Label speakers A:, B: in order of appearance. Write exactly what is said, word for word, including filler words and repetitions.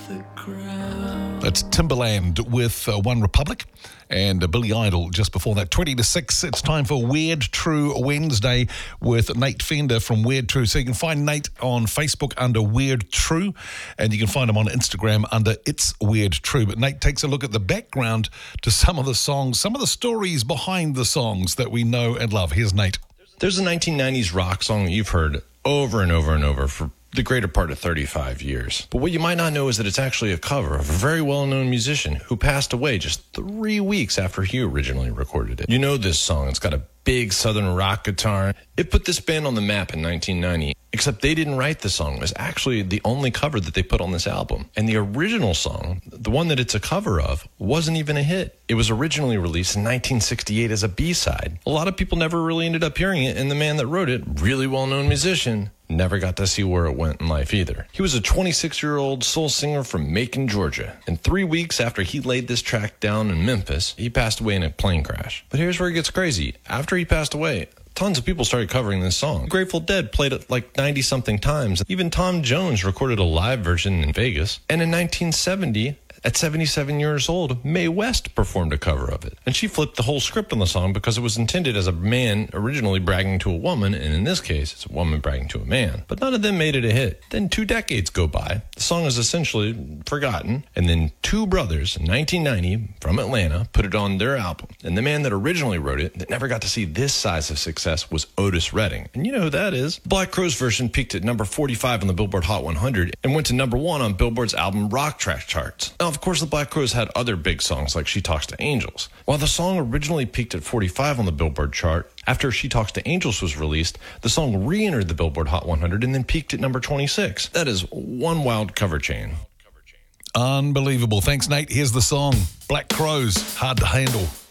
A: That's Timberland with uh, One Republic and uh, Billy Idol just before that. twenty to six, it's time for Weird True Wednesday with Nate Fender from Weird True. So you can find Nate on Facebook under Weird True, and you can find him on Instagram under It's Weird True. But Nate takes a look at the background to some of the songs, some of the stories behind the songs that we know and love. Here's Nate.
B: There's a nineteen nineties rock song that you've heard over and over and over for the greater part of thirty-five years. But what you might not know is that it's actually a cover of a very well-known musician who passed away just three weeks after he originally recorded it. You know this song. It's got a big southern rock guitar. It put this band on the map in nineteen ninety, except they didn't write the song. It was actually the only cover that they put on this album. And the original song, the one that it's a cover of, wasn't even a hit. It was originally released in nineteen sixty-eight as a B-side. A lot of people never really ended up hearing it, and the man that wrote it, really well-known musician, never got to see where it went in life either. He was a twenty-six-year-old soul singer from Macon, Georgia. And three weeks after he laid this track down in Memphis, he passed away in a plane crash. But here's where it gets crazy. After he passed away, tons of people started covering this song. Grateful Dead played it like ninety-something times. Even Tom Jones recorded a live version in Vegas. And in nineteen seventy, at seventy-seven years old, Mae West performed a cover of it. And she flipped the whole script on the song because it was intended as a man originally bragging to a woman, and in this case, it's a woman bragging to a man. But none of them made it a hit. Then two decades go by, the song is essentially forgotten, and then two brothers in nineteen ninety from Atlanta put it on their album. And the man that originally wrote it, that never got to see this size of success, was Otis Redding. And you know who that is. Black Crowes version peaked at number forty-five on the Billboard Hot one hundred and went to number one on Billboard's album Rock Track charts. Now, of course, the Black Crowes had other big songs like She Talks to Angels. While the song originally peaked at forty-five on the Billboard chart, after She Talks to Angels was released, the song re-entered the Billboard Hot one hundred and then peaked at number twenty-six. That is one wild cover chain.
A: Unbelievable. Thanks, Nate. Here's the song. Black Crowes, Hard to Handle.